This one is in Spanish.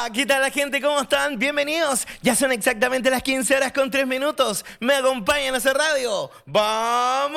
¿Qué tal la gente? ¿Cómo están? Bienvenidos. Ya son exactamente las 15 horas con 3 minutos. Me acompañan a hacer radio. ¡Vamos!